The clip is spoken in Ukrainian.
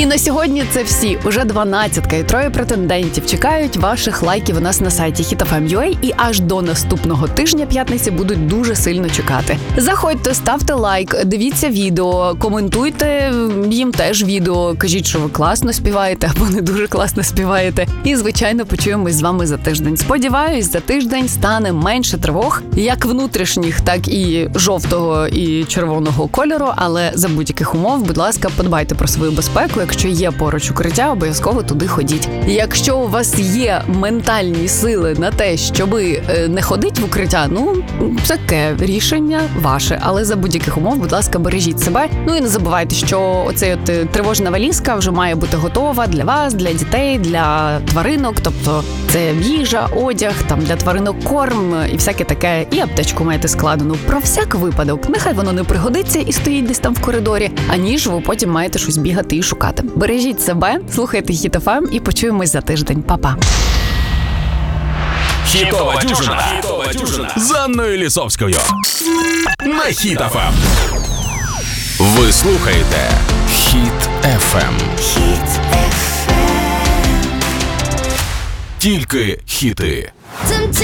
І на сьогодні це всі. Уже 12-ка і 3 претендентів чекають ваших лайків у нас на сайті HitFM.ua і аж до наступного тижня п'ятниці будуть дуже сильно чекати. Заходьте, ставте лайк, дивіться відео, коментуйте їм теж відео, кажіть, що ви класно співаєте або не дуже класно співаєте. І, звичайно, почуємось з вами за тиждень. Сподіваюсь, за тиждень стане менше тривог, як внутрішніх, так і жовтого і червоного кольору, але за будь-яких умов, будь ласка, подбайте про свою безпеку. Якщо є поруч укриття, обов'язково туди ходіть. Якщо у вас є ментальні сили на те, щоби не ходити в укриття, таке рішення ваше. Але за будь-яких умов, будь ласка, бережіть себе. І не забувайте, що оцей тривожна валізка вже має бути готова для вас, для дітей, для тваринок. Тобто це їжа, одяг, там для тваринок корм і всяке таке. І аптечку маєте складену про всяк випадок. Нехай воно не пригодиться і стоїть десь там в коридорі, аніж ви потім маєте щось бігати і шукати. Бережіть себе, слухайте Hit FM і почуємось за тиждень. Па-па. Хітова дюжина з Анною Лісовською на Hit FM. Ви слухаєте Hit FM. Тільки хіти.